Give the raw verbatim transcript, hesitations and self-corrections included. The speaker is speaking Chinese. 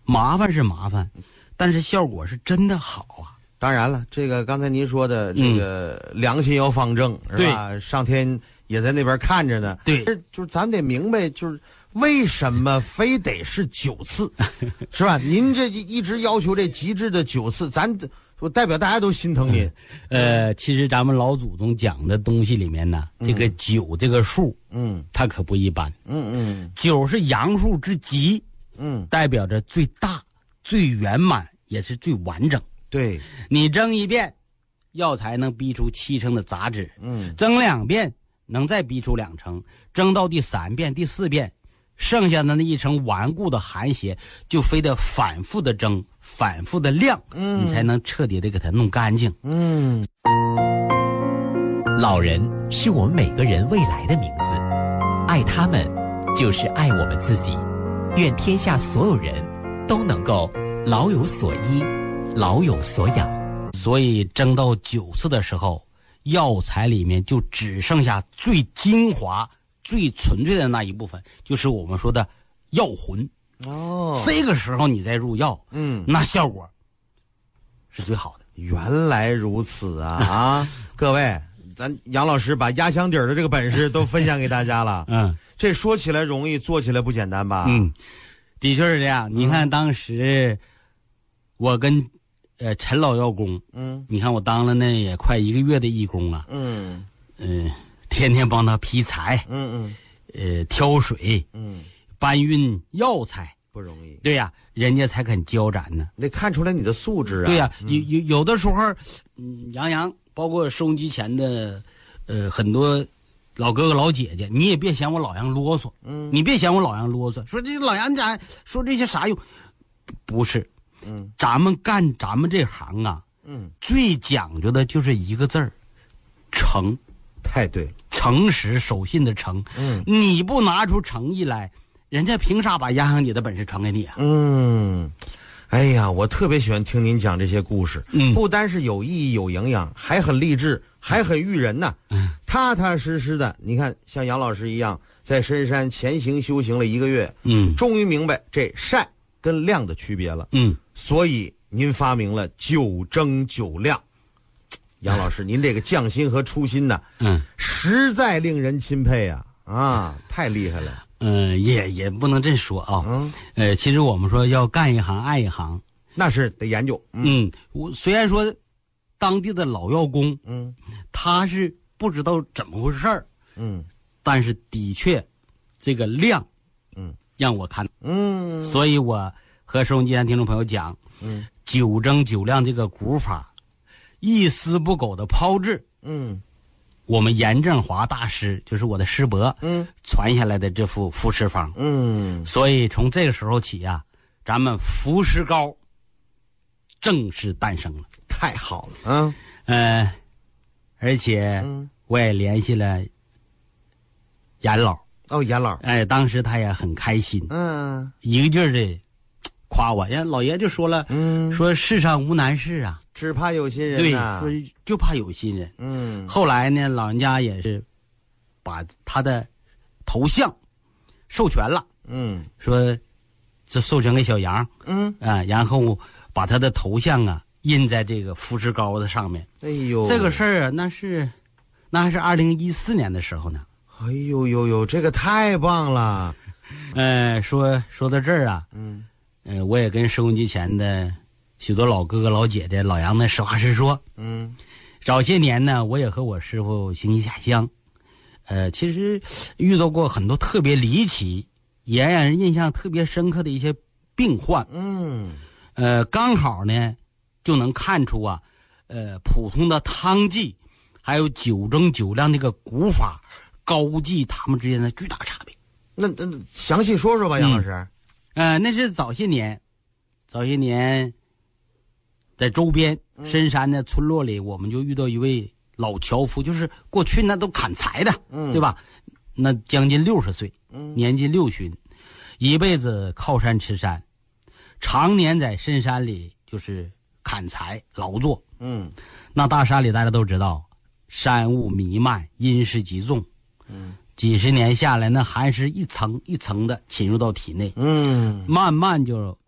麻烦是麻烦，但是效果是真的好啊。 当然了，这个刚才您说的这个良心要方正，嗯、是吧？上天也在那边看着呢。 对， 就是咱得明白，就是为什么非得是九次，是吧？您这一直要求这极致的九次，咱我代表大家都心疼您。 呃，其实咱们老祖宗讲的东西里面呢，这个九这个数，嗯，它可不一般。嗯嗯，九是阳数之极，嗯，代表着最大、最圆满，也是最完整。 对， 你蒸一遍，药材能逼出七成的杂质，嗯，蒸两遍能再逼出两成，蒸到第三遍、第四遍，剩下的那一层顽固的寒邪，就非得反复的蒸，反复的晾，嗯，你才能彻底的给它弄干净。 嗯， 老人是我们每个人未来的名字，爱他们就是爱我们自己。愿天下所有人都能够老有所依，老有所养。 所以蒸到九次的时候，药材里面就只剩下最精华、最纯粹的那一部分，就是我们说的药魂。哦，这个时候你再入药，嗯，那效果是最好的。 原来如此啊！啊，各位，咱杨老师把压箱底儿的这个本事都分享给大家了。嗯，这说起来容易，做起来不简单吧？ 嗯，的确是这样。你看当时我跟呃陈老药工，嗯，你看我当了那也快一个月的义工了。嗯嗯、呃，天天帮他劈柴，嗯嗯，呃挑水，嗯，搬运药材。 不容易， 对呀、啊，人家才肯交咱呢。 得看出来你的素质啊。 对呀、啊，有有有的时候，嗯，杨洋，包括收音机前的，呃，很多老哥哥老姐姐，你也别嫌我老杨啰嗦，嗯，你别嫌我老杨啰嗦，说这老杨咋说这些啥用？不是，嗯，咱们干咱们这行啊，嗯，最讲究的就是一个字儿，诚。 太对， 诚实守信的诚。嗯，你不拿出诚意来。人家凭啥把压箱底的本事传给你啊？ 嗯，哎呀，我特别喜欢听您讲这些故事，嗯，不单是有意义有营养，还很励志，还很育人呐、啊。嗯，踏踏实实的，你看像杨老师一样，在深山潜行修行了一个月，嗯，终于明白这晒跟晾的区别了，嗯，所以您发明了九蒸九晾。杨老师，您这个匠心和初心呢，嗯，实在令人钦佩啊！啊，太厉害了。 嗯、呃，也也不能这么说啊。嗯，呃，其实我们说要干一行爱一行， 那是得研究。 嗯，嗯我虽然说当地的老药工，嗯，他是不知道怎么回事儿，嗯，但是的确这个量，嗯，让我看，嗯，所以我和收音机前听众朋友讲，嗯，九蒸九晾这个古法，一丝不苟的炮制，嗯。我们严正华大师就是我的师伯，嗯，传下来的这副服食方，嗯，所以从这个时候起啊，咱们服食膏正式诞生了。 太好了，啊， 呃，而且我也联系了严老， 哦，严老， 哎，当时他也很开心，嗯，一个劲儿的夸我，人老爷就说了，嗯，说世上无难事啊。 只怕有心人、啊、 对，说就怕有心人。嗯，后来呢，老人家也是把他的头像授权了。嗯，说这授权给小杨。嗯啊，然后把他的头像啊印在这个服食膏的上面。 哎呦，这个事儿啊，那是那还是二零一四年的时候呢。 哎呦呦呦，这个太棒了。 呃，说说到这儿啊，嗯，呃，我也跟收音机前的许多老哥哥老姐姐老杨呢实话实说，嗯，早些年呢我也和我师傅行医下乡，呃其实遇到过很多特别离奇也让人印象特别深刻的一些病患，嗯，呃刚好呢就能看出啊，呃普通的汤剂还有九蒸九晾这个古法膏剂他们之间的巨大差别。 那那详细说说吧，杨老师。 嗯、呃那是早些年早些年在周边深山的村落里，我们就遇到一位老樵夫，就是过去那都砍柴的，嗯，对吧？那将近六十岁，嗯，年近六旬，一辈子靠山吃山，常年在深山里就是砍柴劳作，嗯，那大山里大家都知道，山雾弥漫，阴湿极重，嗯，几十年下来，那寒湿一层一层的侵入到体内，嗯，慢慢就